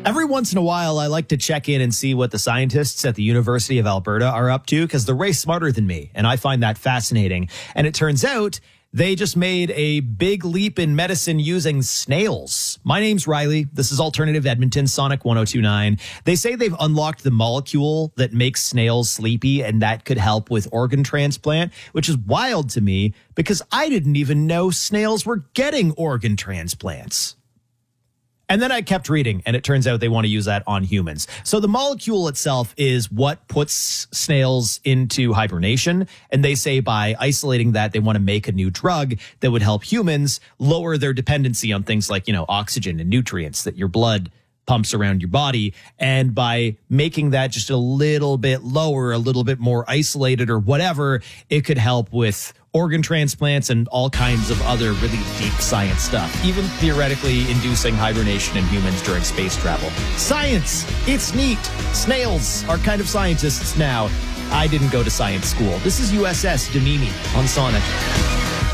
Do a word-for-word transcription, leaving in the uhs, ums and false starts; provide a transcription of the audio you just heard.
Every once in a while, I like to check in and see what the scientists at the University of Alberta are up to because they're way smarter than me, and I find that fascinating. And it turns out they just made a big leap in medicine using snails. My name's Riley. This is Alternative Edmonton, Sonic one oh two point nine. They say they've unlocked the molecule that makes snails sleepy, and that could help with organ transplant, which is wild to me because I didn't even know snails were getting organ transplants. And then I kept reading, and it turns out they want to use that on humans. So the molecule itself is what puts snails into hibernation. And they say by isolating that, they want to make a new drug that would help humans lower their dependency on things like, you know, oxygen and nutrients that your blood pumps around your body. And by making that just a little bit lower, a little bit more isolated or whatever, it could help with organ transplants and all kinds of other really deep science stuff, even theoretically inducing hibernation in humans during space travel. Science! It's neat. Snails are kind of scientists now. I didn't go to science school. This is U S S Demimi on Sonic.